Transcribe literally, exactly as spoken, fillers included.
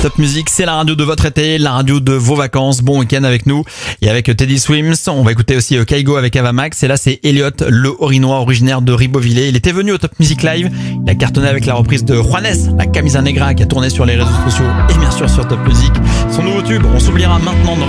Top Music, c'est la radio de votre été, la radio de vos vacances. Bon week-end avec nous et avec Teddy Swims. On va écouter aussi Kaigo avec Avamax. Et là, c'est Elliot, le Orinois originaire de Ribeauvillé. Il était venu au Top Music Live. Il a cartonné avec la reprise de Juanes, la Camisa Negra, qui a tourné sur les réseaux sociaux et bien sûr sur Top Music. Son nouveau tube, on s'oubliera maintenant.